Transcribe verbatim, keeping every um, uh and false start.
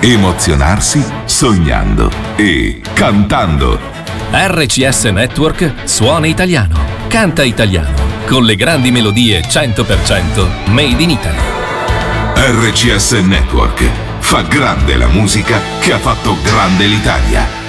emozionarsi sognando e cantando. R C S Network suona italiano, canta italiano, con le grandi melodie cento per cento made in Italy. R C S Network fa grande la musica che ha fatto grande l'Italia.